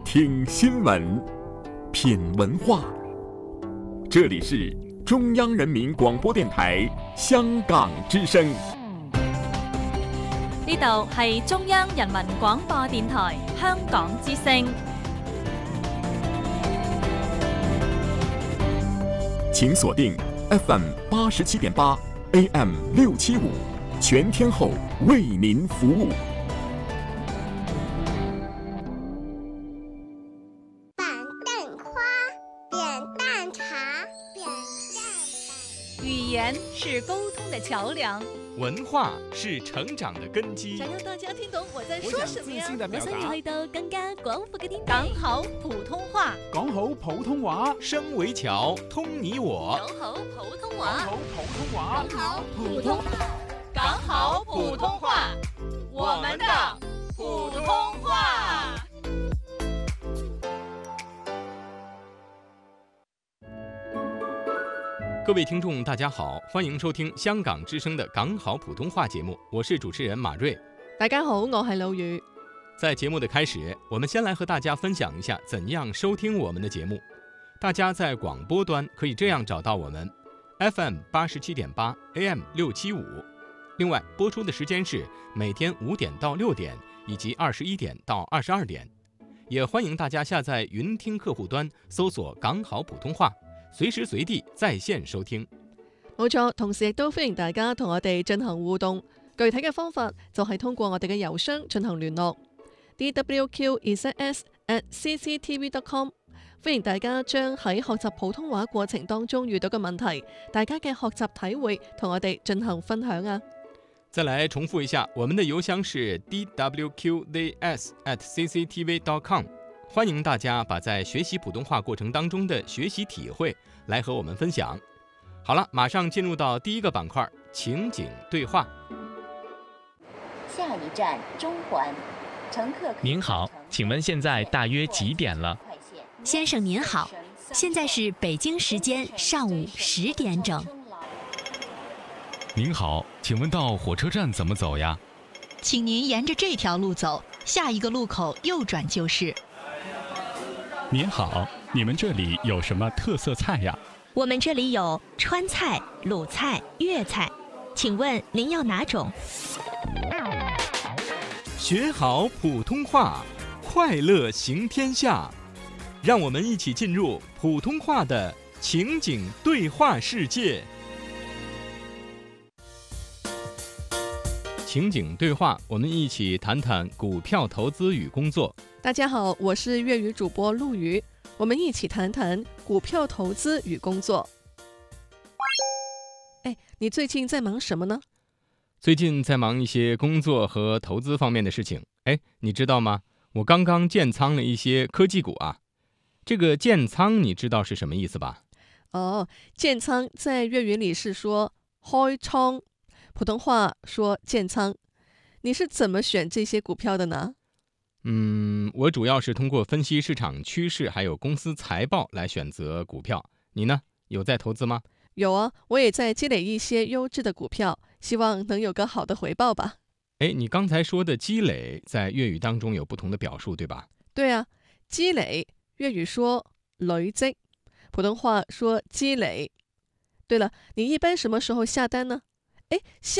听新闻，品文化。这里是中央人民廣播電台香港之聲。 呢度係中央人民廣播電台香港之聲。 請鎖定 FM 87.8 AM 675，全天候為您服務。 語言是溝通的橋梁， 文化是成長的根基。 想讓大家聽懂我在說什麼呀？ 我想要去到更加廣闊嘅天地。 講好普通話， 講好普通話， 聲為橋，通你我。 講好普通話， 講好普通話， 講好普通話，講好普通話，我們的普通話。 各位聽眾大家好，歡迎收聽香港之聲的港好普通話節目，我是主持人馬瑞。 大家好，我係老宇。 在節目的開始，我們先來和大家分享一下怎樣收聽我們的節目。大家在廣播端可以這樣找到我們 FM 87.8 AM 675，另外播出的時間是每天5點到6點以及21點到22點。也歡迎大家下載雲聽客戶端搜索港好普通話，隨時隨地在線收聽。 冇錯，同時亦都歡迎大家同我哋進行互動，具體嘅方法就係通過我哋嘅郵箱進行聯絡 dwqzs@cctv.com。 歡迎大家將喺學習普通話過程當中遇到嘅問題，大家嘅學習體會同我哋進行分享啊。 再來重複一下，我們的郵箱是 dwqzs@cctv.com。 歡迎大家把在學習普通話過程當中的學習體會來和我們分享。好了，馬上進入到第一個板塊，情景對話。 下一站中環，乘客。 您好，請問現在大約幾點了？ 先生您好，現在是北京時間上午10點整。 您好，請問到火車站怎麼走呀？ 請您沿着這條路走，下一個路口右轉就是。 您好，你們這裡有什麼特色菜呀？ 我們這裡有川菜、魯菜、粵菜，請問您要哪種？ 學好普通話，快樂行天下。讓我們一起進入普通話的情景對話世界。情景對話，我們一起談談股票投資與工作。 大家好，我是粵語主播陸瑜，我們一起談談股票投資與工作。你最近在忙什麼呢？ 最近在忙一些工作和投資方面的事情。你知道嗎？我剛剛建倉了一些科技股啊。這個建倉你知道是什麼意思吧？ 建倉在粵語裡是說開倉，普通話說建倉。你是怎麼選這些股票的呢？ 我主要是通過分析市場趨勢還有公司財報來選擇股票。你呢？有在投資嗎？ 有啊，我也在積累一些優質的股票，希望能有個好的回報吧。 你剛才說的積累在粵語當中有不同的表述，對吧？ 對啊，積累粵語說累積，普通話說積累。對了，你一般什麼時候下單呢？